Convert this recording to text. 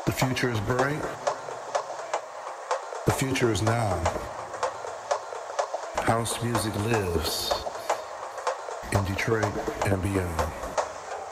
The future is bright. The future is now. House music lives in Detroit and beyond.